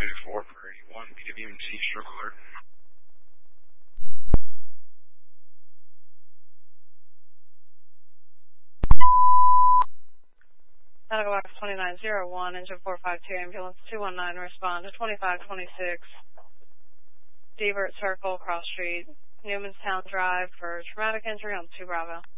4 for 81, BWMT stroke alert. Medical box 2901, engine 452, ambulance 219, respond to 2526, Devert Circle, Cross Street, Newmanstown Drive for traumatic injury on 2 Bravo.